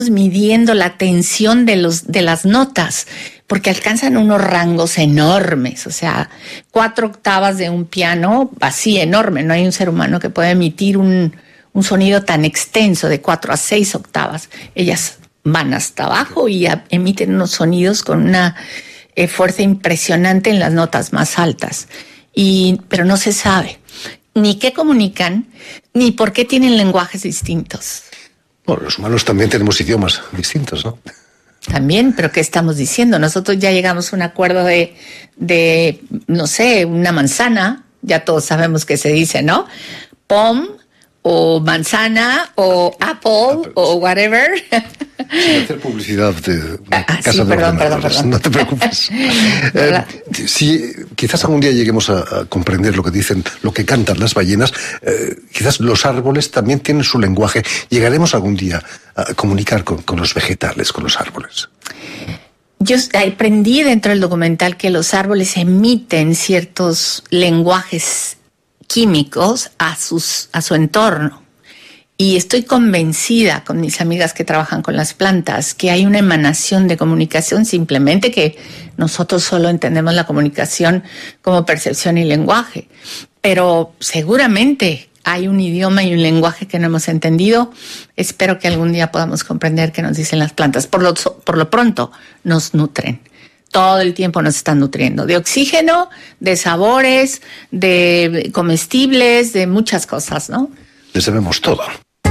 midiendo la tensión de las notas, porque alcanzan unos rangos enormes, o sea, 4 octavas de un piano, así enorme, no hay un ser humano que pueda emitir un sonido tan extenso de 4 a 6 octavas. Ellas van hasta abajo y emiten unos sonidos con una fuerza impresionante en las notas más altas, pero no se sabe ni qué comunican, ni por qué tienen lenguajes distintos. Bueno, los humanos también tenemos idiomas distintos, ¿no? También, pero ¿qué estamos diciendo? Nosotros ya llegamos a un acuerdo de no sé, una manzana, ya todos sabemos qué se dice, ¿no? Pom, o manzana, o apple, o whatever. Sin hacer publicidad de una casa sí, de perdón. No te preocupes. Si quizás algún día lleguemos a comprender lo que dicen, lo que cantan las ballenas, quizás los árboles también tienen su lenguaje. Llegaremos algún día a comunicar con los vegetales, con los árboles. Yo aprendí dentro del documental que los árboles emiten ciertos lenguajes químicos a su entorno. Y estoy convencida con mis amigas que trabajan con las plantas que hay una emanación de comunicación, simplemente que nosotros solo entendemos la comunicación como percepción y lenguaje. Pero seguramente hay un idioma y un lenguaje que no hemos entendido. Espero que algún día podamos comprender qué nos dicen las plantas. Por lo pronto, nos nutren. Todo el tiempo nos están nutriendo de oxígeno, de sabores, de comestibles, de muchas cosas, ¿no? Les debemos todo.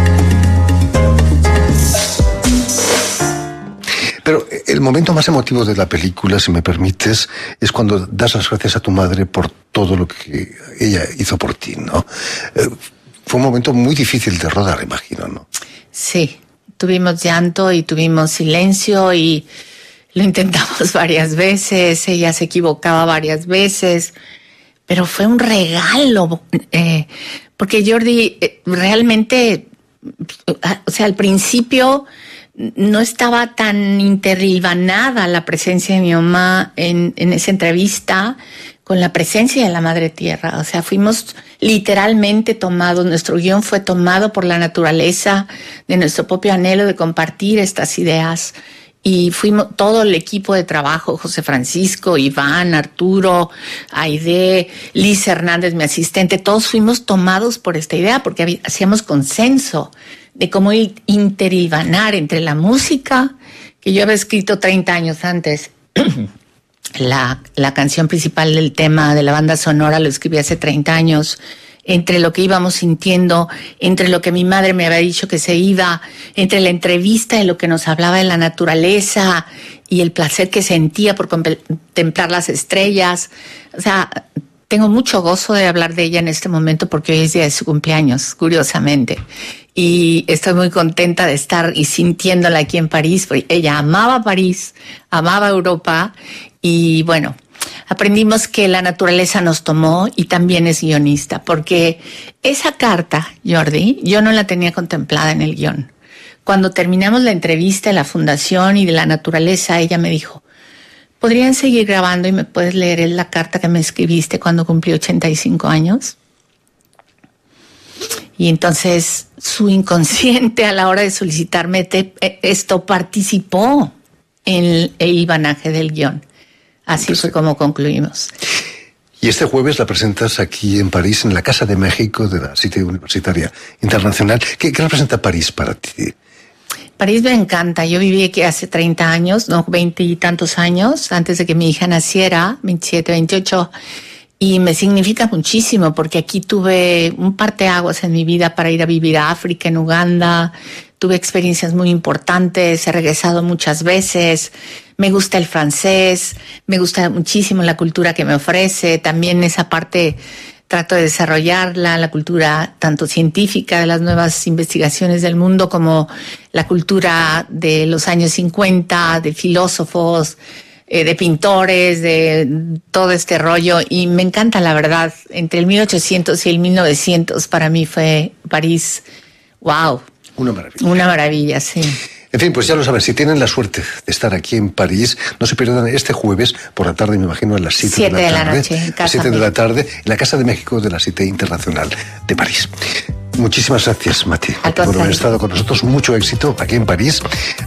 Pero el momento más emotivo de la película, si me permites, es cuando das las gracias a tu madre por todo lo que ella hizo por ti, ¿no? Fue un momento muy difícil de rodar, imagino, ¿no? Sí, tuvimos llanto y tuvimos silencio y lo intentamos varias veces, ella se equivocaba varias veces, pero fue un regalo, porque Jordi realmente, o sea, al principio no estaba tan interlivanada la presencia de mi mamá en esa entrevista con la presencia de la Madre Tierra. O sea, fuimos literalmente tomados, nuestro guión fue tomado por la naturaleza, de nuestro propio anhelo de compartir estas ideas. Y fuimos todo el equipo de trabajo, José Francisco, Iván, Arturo, Aide, Liz Hernández, mi asistente, todos fuimos tomados por esta idea porque hacíamos consenso de cómo interhivanar entre la música, que yo había escrito 30 años antes. La canción principal del tema de la banda sonora lo escribí hace 30 años, entre lo que íbamos sintiendo, entre lo que mi madre me había dicho que se iba, entre la entrevista de lo que nos hablaba de la naturaleza y el placer que sentía por contemplar las estrellas. O sea, tengo mucho gozo de hablar de ella en este momento porque hoy es día de su cumpleaños, curiosamente. Y estoy muy contenta de estar y sintiéndola aquí en París, porque ella amaba París, amaba Europa y bueno, aprendimos que la naturaleza nos tomó y también es guionista, porque esa carta, Jordi, yo no la tenía contemplada en el guión. Cuando terminamos la entrevista de la fundación y de la naturaleza, ella me dijo, ¿podrían seguir grabando y me puedes leer la carta que me escribiste cuando cumplí 85 años? Y entonces su inconsciente a la hora de solicitarme esto participó en el hilvanaje del guión. Así fue como concluimos. Y este jueves la presentas aquí en París, en la Casa de México de la Cité Universitaria Internacional. ¿Qué representa París para ti? París me encanta. Yo viví aquí hace 30 años, no 20 y tantos años, antes de que mi hija naciera, 27, 28. Y me significa muchísimo porque aquí tuve un parteaguas en mi vida para ir a vivir a África, en Uganda. Tuve experiencias muy importantes, he regresado muchas veces. Me gusta el francés, me gusta muchísimo la cultura que me ofrece. También esa parte trato de desarrollarla, la cultura tanto científica de las nuevas investigaciones del mundo como la cultura de los años 50, de filósofos, de pintores, de todo este rollo. Y me encanta, la verdad. Entre el 1800 y el 1900 para mí fue París, wow. Una maravilla. Una maravilla, sí. En fin, pues ya lo saben, si tienen la suerte de estar aquí en París, no se pierdan este jueves por la tarde, me imagino, a las 7 de la tarde. Noche, a las 7 de la tarde, en la Casa de México de la Cité Internacional de París. Muchísimas gracias, Mati, por haber estado con nosotros. Mucho éxito aquí en París.